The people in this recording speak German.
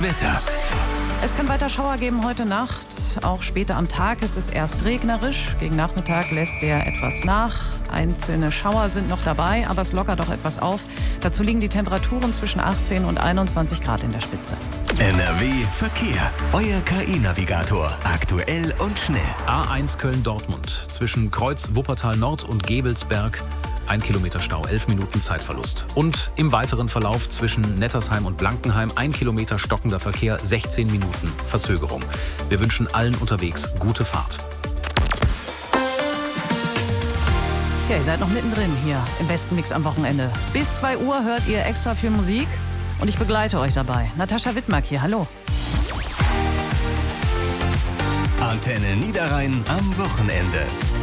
Wetter. Es kann weiter Schauer geben heute Nacht. Auch später am Tag ist es erst regnerisch. Gegen Nachmittag lässt der etwas nach. Einzelne Schauer sind noch dabei, aber es lockert doch etwas auf. Dazu liegen die Temperaturen zwischen 18 und 21 Grad in der Spitze. NRW Verkehr. Euer KI-Navigator. Aktuell und schnell. A1 Köln-Dortmund. Zwischen Kreuz Wuppertal Nord und Gebelsberg 1 Kilometer Stau, 11 Minuten Zeitverlust. Und im weiteren Verlauf zwischen Nettersheim und Blankenheim 1 Kilometer stockender Verkehr, 16 Minuten Verzögerung. Wir wünschen allen unterwegs gute Fahrt. Ja, ihr seid noch mittendrin hier im besten Mix am Wochenende. Bis 2 Uhr hört ihr extra viel Musik und ich begleite euch dabei. Natascha Wittmark hier, hallo. Antenne Niederrhein am Wochenende.